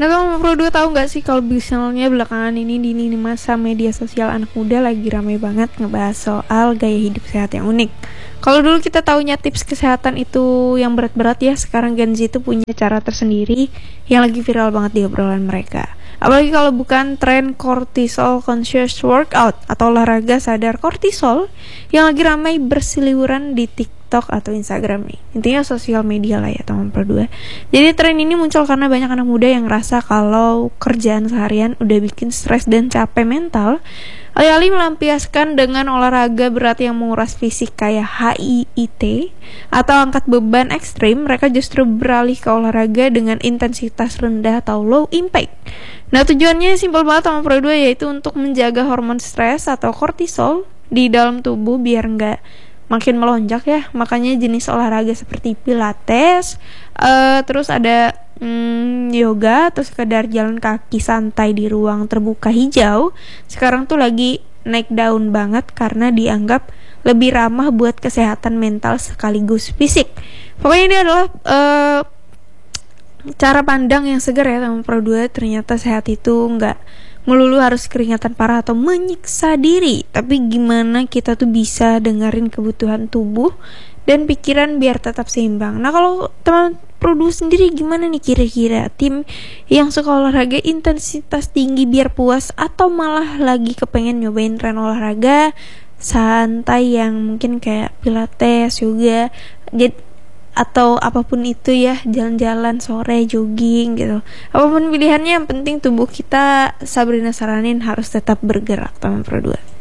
Nah, kamu perlu tahu nggak sih kalau misalnya belakangan ini di lini masa media sosial anak muda lagi ramai banget ngebahas soal gaya hidup sehat yang unik. Kalau dulu kita taunya tips kesehatan itu yang berat-berat ya, sekarang Gen Z itu punya cara tersendiri yang lagi viral banget di obrolan mereka. Apalagi kalau bukan tren cortisol conscious workout atau olahraga sadar kortisol yang lagi ramai berseliweran di TikTok atau Instagram nih. Intinya sosial media lah ya teman berdua. Jadi tren ini muncul karena banyak anak muda yang ngerasa kalau kerjaan seharian udah bikin stres dan capek mental. Alih-alih melampiaskan dengan olahraga berat yang menguras fisik kayak HIIT atau angkat beban ekstrim, mereka justru beralih ke olahraga dengan intensitas rendah atau low impact. Nah, tujuannya simpel banget sama Pro 2, yaitu untuk menjaga hormon stres atau kortisol di dalam tubuh biar nggak makin melonjak ya. Makanya jenis olahraga seperti pilates, terus ada yoga atau sekedar jalan kaki santai di ruang terbuka hijau sekarang tuh lagi naik daun banget karena dianggap lebih ramah buat kesehatan mental sekaligus fisik. Pokoknya ini adalah cara pandang yang segar ya sama Pro 2. Ternyata sehat itu nggak melulu harus keringatan parah atau menyiksa diri, tapi gimana kita tuh bisa dengerin kebutuhan tubuh dan pikiran biar tetap seimbang. Nah, kalau teman Pro 2 sendiri gimana nih kira-kira? Tim yang suka olahraga intensitas tinggi biar puas atau malah lagi kepengen nyobain tren olahraga santai yang mungkin kayak pilates, yoga, atau apapun itu ya, jalan-jalan sore, jogging gitu. Apapun pilihannya, yang penting tubuh kita, Sabrina saranin harus tetap bergerak teman Pro 2.